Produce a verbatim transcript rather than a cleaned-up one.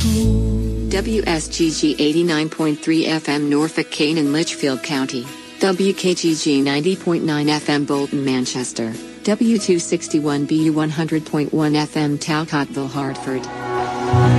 W S G G eighty-nine point three F M Norfolk, Kane and Litchfield County. W K G G ninety point nine F M Bolton, Manchester. W two sixty-one B U one hundred point one F M Talcottville, Hartford.